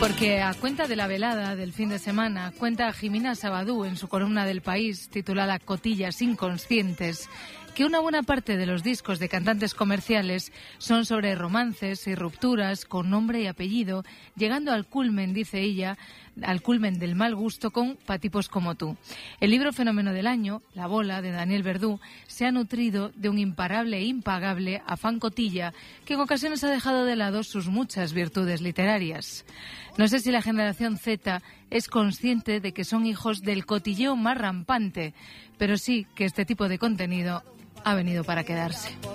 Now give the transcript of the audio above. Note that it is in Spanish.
Porque a cuenta de la velada del fin de semana, cuenta Jimena Sabadú en su columna del País, titulada Cotillas inconscientes, que una buena parte de los discos de cantantes comerciales son sobre romances y rupturas con nombre y apellido, llegando al culmen, dice ella, al culmen del mal gusto con Pa' tipos como tú. El libro Fenómeno del Año, La bola, de Daniel Verdú, se ha nutrido de un imparable e impagable afán cotilla que en ocasiones ha dejado de lado sus muchas virtudes literarias. No sé si la generación Z es consciente de que son hijos del cotilleo más rampante, pero sí que este tipo de contenido ha venido para quedarse.